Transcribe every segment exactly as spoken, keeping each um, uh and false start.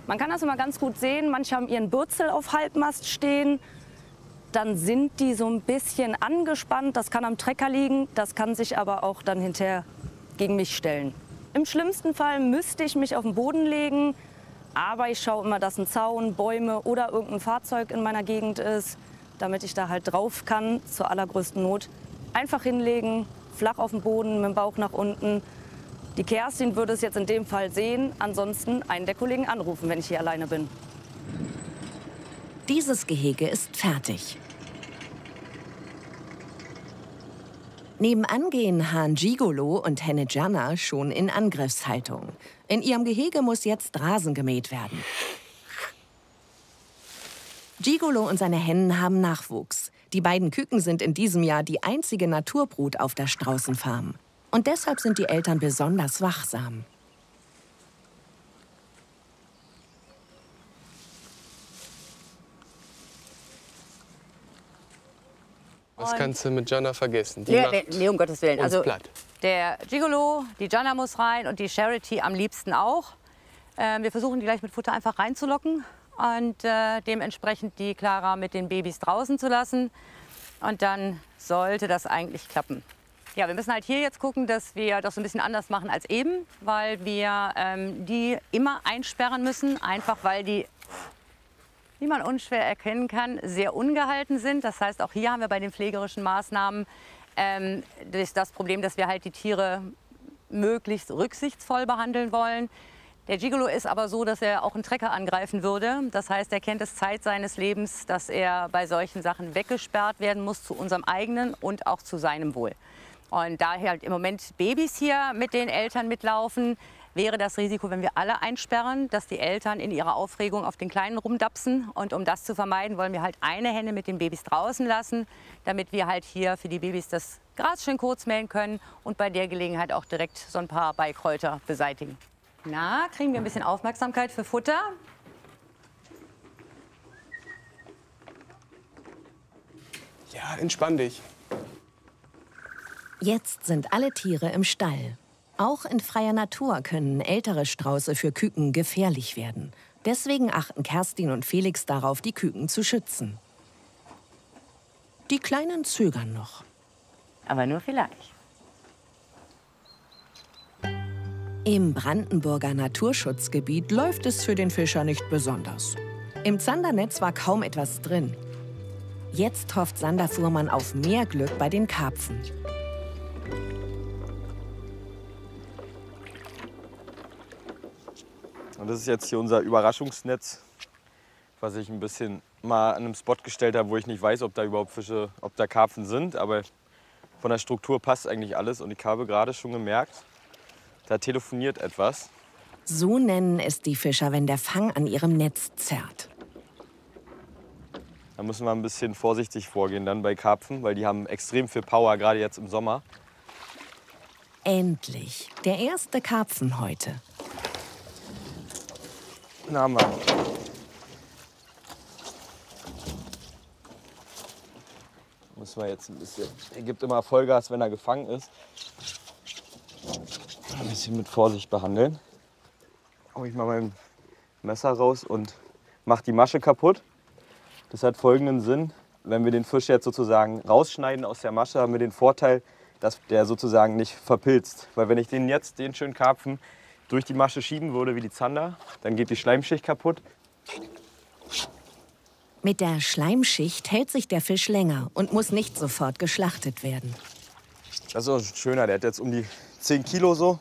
Man kann das immer ganz gut sehen. Manche haben ihren Bürzel auf Halbmast stehen. Dann sind die so ein bisschen angespannt. Das kann am Trecker liegen. Das kann sich aber auch dann hinterher gegen mich stellen. Im schlimmsten Fall müsste ich mich auf den Boden legen. Aber ich schaue immer, dass ein Zaun, Bäume oder irgendein Fahrzeug in meiner Gegend ist, damit ich da halt drauf kann, zur allergrößten Not. Einfach hinlegen, flach auf den Boden, mit dem Bauch nach unten. Die Kerstin würde es jetzt in dem Fall sehen, ansonsten einen der Kollegen anrufen, wenn ich hier alleine bin. Dieses Gehege ist fertig. Nebenan gehen Hahn Gigolo und Henne Gianna schon in Angriffshaltung. In ihrem Gehege muss jetzt Rasen gemäht werden. Gigolo und seine Hennen haben Nachwuchs. Die beiden Küken sind in diesem Jahr die einzige Naturbrut auf der Straußenfarm. Und deshalb sind die Eltern besonders wachsam. Das kannst du mit Gianna vergessen. Die Nee, macht nee, nee, um Gottes Willen. uns Also platt. der Gigolo, die Gianna muss rein und die Charity am liebsten auch. Ähm, wir versuchen die gleich mit Futter einfach reinzulocken und äh, dementsprechend die Clara mit den Babys draußen zu lassen. Und dann sollte das eigentlich klappen. Ja, wir müssen halt hier jetzt gucken, dass wir das so ein bisschen anders machen als eben, weil wir ähm, die immer einsperren müssen, einfach weil die, wie man unschwer erkennen kann, sehr ungehalten sind. Das heißt, auch hier haben wir bei den pflegerischen Maßnahmen ähm, das, das Problem, dass wir halt die Tiere möglichst rücksichtsvoll behandeln wollen. Der Gigolo ist aber so, dass er auch einen Trecker angreifen würde. Das heißt, er kennt es Zeit seines Lebens, dass er bei solchen Sachen weggesperrt werden muss, zu unserem eigenen und auch zu seinem Wohl. Und da halt im Moment Babys hier mit den Eltern mitlaufen, wäre das Risiko, wenn wir alle einsperren, dass die Eltern in ihrer Aufregung auf den Kleinen rumdapsen. Und um das zu vermeiden, wollen wir halt eine Henne mit den Babys draußen lassen, damit wir halt hier für die Babys das Gras schön kurz mähen können und bei der Gelegenheit auch direkt so ein paar Beikräuter beseitigen. Na, kriegen wir ein bisschen Aufmerksamkeit für Futter? Ja, entspann dich. Jetzt sind alle Tiere im Stall. Auch in freier Natur können ältere Strauße für Küken gefährlich werden. Deswegen achten Kerstin und Felix darauf, die Küken zu schützen. Die Kleinen zögern noch. Aber nur vielleicht. Im Brandenburger Naturschutzgebiet läuft es für den Fischer nicht besonders. Im Zandernetz war kaum etwas drin. Jetzt hofft Sander Fuhrmann auf mehr Glück bei den Karpfen. Und das ist jetzt hier unser Überraschungsnetz, was ich ein bisschen mal an einem Spot gestellt habe, wo ich nicht weiß, ob da überhaupt Fische, ob da Karpfen sind. Aber von der Struktur passt eigentlich alles. Und ich habe gerade schon gemerkt, da telefoniert etwas. So nennen es die Fischer, wenn der Fang an ihrem Netz zerrt. Da müssen wir ein bisschen vorsichtig vorgehen dann bei Karpfen, weil die haben extrem viel Power, gerade jetzt im Sommer. Endlich, der erste Karpfen heute. Na, Mann. Müssen wir jetzt ein bisschen. Er gibt immer Vollgas, wenn er gefangen ist. Ein bisschen mit Vorsicht behandeln. Hau ich mal mein Messer raus und mache die Masche kaputt. Das hat folgenden Sinn. Wenn wir den Fisch jetzt sozusagen rausschneiden aus der Masche, haben wir den Vorteil, dass der sozusagen nicht verpilzt. Weil wenn ich den jetzt, den schönen Karpfen, durch die Masche schieben würde, wie die Zander, dann geht die Schleimschicht kaputt. Mit der Schleimschicht hält sich der Fisch länger und muss nicht sofort geschlachtet werden. Das ist auch schöner, der hat jetzt um die zehn Kilo so.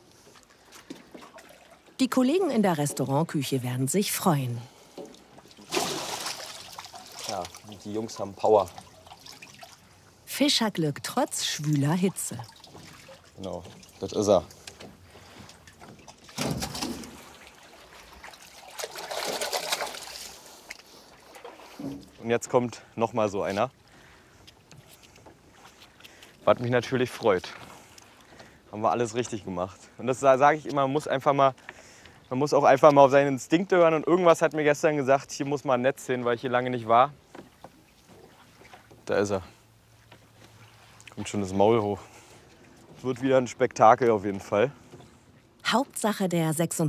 Die Kollegen in der Restaurantküche werden sich freuen. Ja, die Jungs haben Power. Fischerglück trotz schwüler Hitze. Genau, das ist er. Und jetzt kommt noch mal so einer, was mich natürlich freut. Haben wir alles richtig gemacht. Und das sage ich immer, man muss einfach mal, man muss auch einfach mal auf seine Instinkte hören. Und irgendwas hat mir gestern gesagt, hier muss mal ein Netz hin, weil ich hier lange nicht war. Da ist er. Kommt schon das Maul hoch. Wird wieder ein Spektakel auf jeden Fall. Hauptsache der sechsundzwanzig